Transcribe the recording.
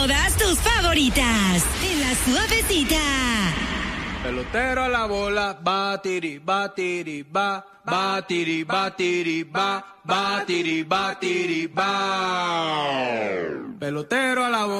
todas tus favoritas. En La Suavecita. Pelotero a la bola, batiri, batiri, ba, batiri, batiri, ba, batiri, batiri, ba. Pelotero a la bola.